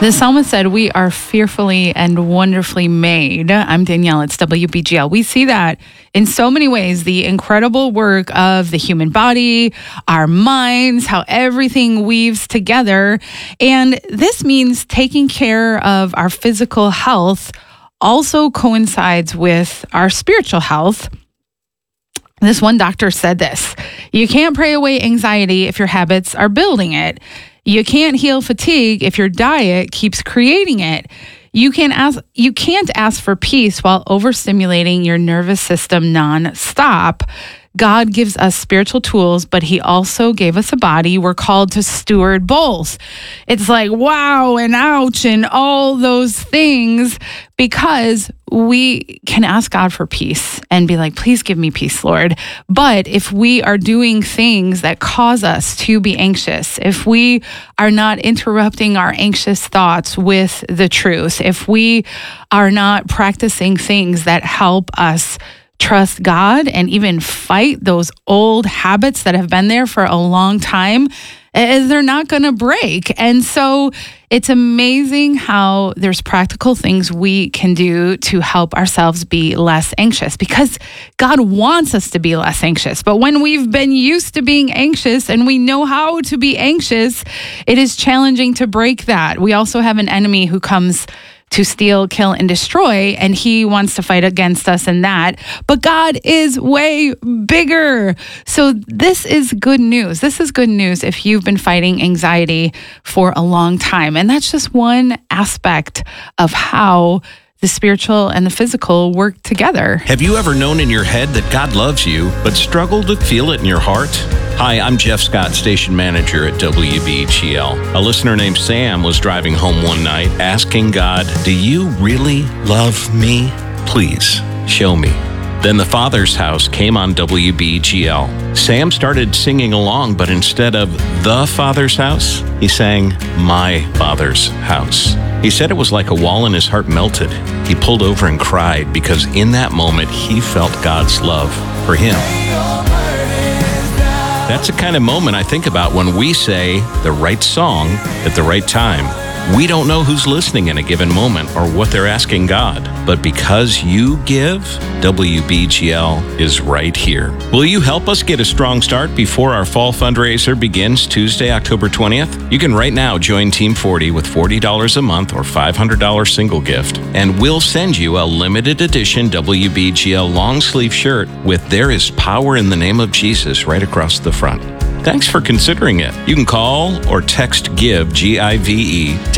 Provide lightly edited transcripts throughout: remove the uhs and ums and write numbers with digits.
The psalmist said, we are fearfully and wonderfully made. I'm Danielle. It's WBGL. We see that in so many ways, the incredible work of the human body, our minds, how everything weaves together. And this means taking care of our physical health also coincides with our spiritual health. This one doctor said this: you can't pray away anxiety if your habits are building it. You can't heal fatigue if your diet keeps creating it. You can't ask for peace while overstimulating your nervous system nonstop. God gives us spiritual tools, but he also gave us a body. We're called to steward both. It's like, wow, and ouch, and all those things, because we can ask God for peace and be like, please give me peace, Lord. But if we are doing things that cause us to be anxious, if we are not interrupting our anxious thoughts with the truth, if we are not practicing things that help us trust God and even fight those old habits that have been there for a long time, they're not going to break. And so it's amazing how there's practical things we can do to help ourselves be less anxious, because God wants us to be less anxious. But when we've been used to being anxious and we know how to be anxious, it is challenging to break that. We also have an enemy who comes to steal, kill, and destroy, and he wants to fight against us in that. But God is way bigger. So this is good news. This is good news if you've been fighting anxiety for a long time. And that's just one aspect of how the spiritual and the physical work together. Have you ever known in your head that God loves you, but struggled to feel it in your heart? Hi, I'm Jeff Scott, station manager at WBGL. A listener named Sam was driving home one night asking God, do you really love me? Please, show me. Then The Father's House came on WBGL. Sam started singing along, but instead of The Father's House, he sang My Father's House. He said it was like a wall in his heart melted. He pulled over and cried because in that moment, he felt God's love for him. That's the kind of moment I think about when we say the right song at the right time. We don't know who's listening in a given moment or what they're asking God, but because you give, WBGL is right here. Will you help us get a strong start before our fall fundraiser begins Tuesday, October 20th? You can right now join Team 40 with $40 a month or $500 single gift, and we'll send you a limited edition WBGL long sleeve shirt with "There is power in the name of Jesus" right across the front. Thanks for considering it. You can call or text GIVE, G-I-V-E, to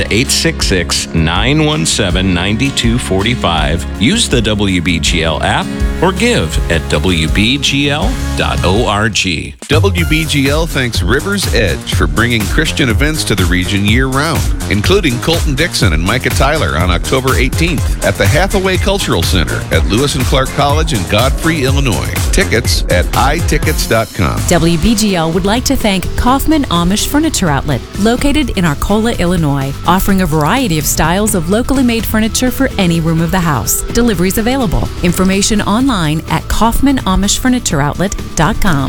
866-917-9245. Use the WBGL app or give at WBGL.org. WBGL thanks River's Edge for bringing Christian events to the region year-round, including Colton Dixon and Micah Tyler on October 18th at the Hathaway Cultural Center at Lewis and Clark College in Godfrey, Illinois. Tickets at itickets.com. WBGL would like to thank Kaufman Amish Furniture Outlet, located in Arcola, Illinois, offering a variety of styles of locally made furniture for any room of the house. Deliveries available. Information online at kaufmanamishfurnitureoutlet.com.